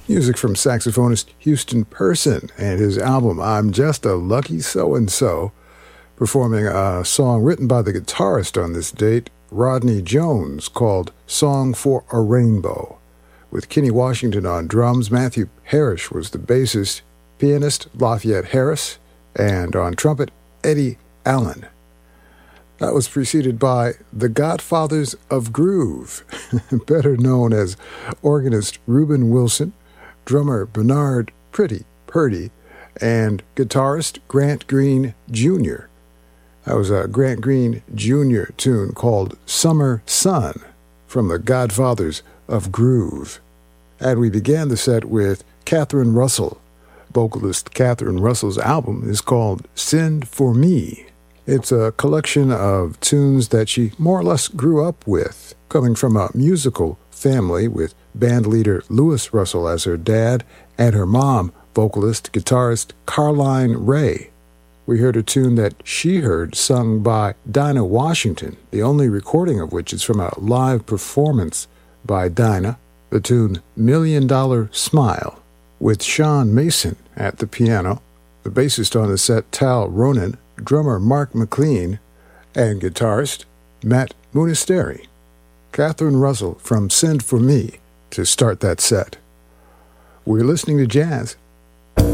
Music from saxophonist Houston Person and his album I'm Just a Lucky So-and-So, performing a song written by the guitarist on this date, Rodney Jones, called Song for a Rainbow. With Kenny Washington on drums, Matthew Parrish was the bassist, pianist Lafayette Harris, and on trumpet, Eddie Allen. That was preceded by the Godfathers of Groove, better known as organist Reuben Wilson, drummer Bernard Purdy, and guitarist Grant Green Jr. That was a Grant Green Jr. tune called Summer Sun from the Godfathers of Groove. And we began the set with Catherine Russell. Vocalist Catherine Russell's album is called Send for Me. It's a collection of tunes that she more or less grew up with, coming from a musical family with band leader Louis Russell as her dad and her mom, vocalist, guitarist Carline Ray. We heard a tune that she heard sung by Dinah Washington, the only recording of which is from a live performance by Dinah, the tune $1 Million Smile, with Sean Mason at the piano, the bassist on the set Tal Ronan, drummer Mark McLean, and guitarist Matt Munisteri. Catherine Russell from Send For Me to start that set. We're listening to jazz